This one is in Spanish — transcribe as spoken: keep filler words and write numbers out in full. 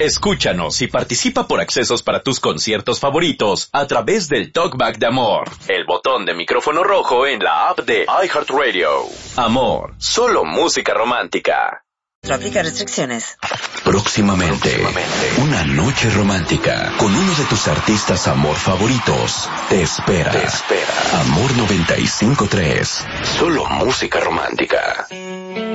Escúchanos y participa por accesos para tus conciertos favoritos a través del Talkback de Amor, el botón de micrófono rojo en la app de iHeartRadio. Amor, solo música romántica. Aplica restricciones. Próximamente, Próximamente, una noche romántica con uno de tus artistas amor favoritos. Te espera. Te espera. Amor noventa y cinco punto tres. Solo música romántica.